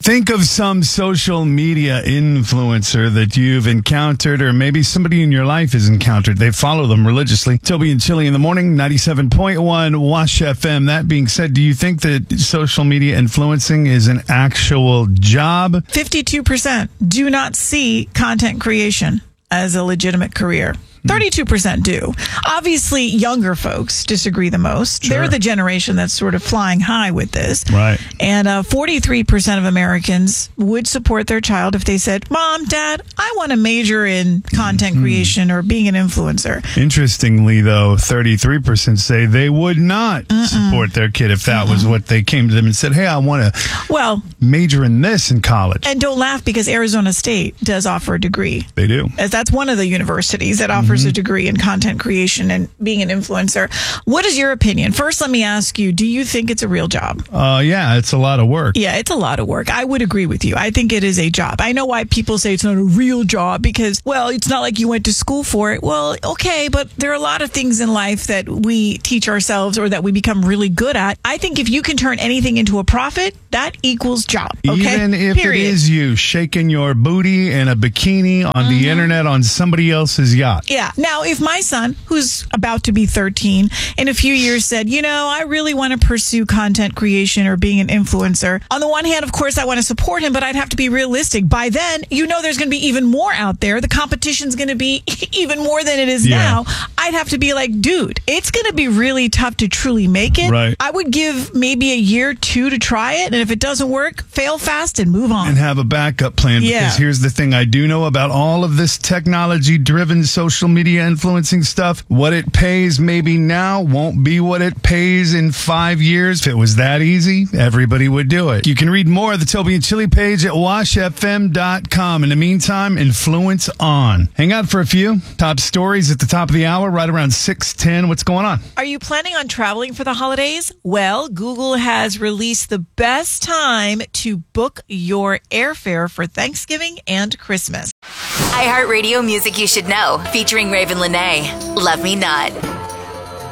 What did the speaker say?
Think of some social media influencer that you've encountered, or maybe somebody in your life has encountered. They follow them religiously. Toby and Chili in the morning, 97.1 Wash FM. That being said, do you think that social media influencing is an actual job? 52% do not see content creation as a legitimate career. 32% do. Obviously, younger folks disagree the most. Sure. They're the generation that's sort of flying high with this. Right. And 43% of Americans would support their child if they said, Mom, Dad, I want to major in content creation or being an influencer. Interestingly, though, 33% say they would not support their kid if that was what they came to them and said, hey, I want to major in this in college. And don't laugh, because Arizona State does offer a degree. They do. As that's one of the universities that offers a degree in content creation and being an influencer. What is your opinion? First, let me ask you, do you think it's a real job? Yeah, it's a lot of work. Yeah, it's a lot of work. I would agree with you. I think it is a job. I know why people say it's not a real job because, well, it's not like you went to school for it. Well, okay, but there are a lot of things in life that we teach ourselves or that we become really good at. I think if you can turn anything into a profit, that equals job. Okay? Even if it is you shaking your booty in a bikini on the internet on somebody else's yacht. Yeah. Now, if my son, who's about to be 13, in a few years said, I really want to pursue content creation or being an influencer. On the one hand, of course, I want to support him, but I'd have to be realistic. By then, there's going to be even more out there. The competition's going to be even more than it is now. I'd have to be like, dude, it's going to be really tough to truly make it. Right. I would give maybe a year, 2 to try it. And if it doesn't work, fail fast and move on. And have a backup plan. Yeah. Because here's the thing I do know about all of this technology-driven social media influencing stuff. What it pays maybe now won't be what it pays in 5 years. If it was that easy, everybody would do it. You can read more of the Toby and Chili page at washfm.com. In the meantime, influence on. Hang out for a few top stories at the top of the hour, right around 6:10. What's going on? Are you planning on traveling for the holidays? Well, Google has released the best time to book your airfare for Thanksgiving and Christmas. iHeartRadio Music You Should Know, featuring Raven Lenae. Love Me Not.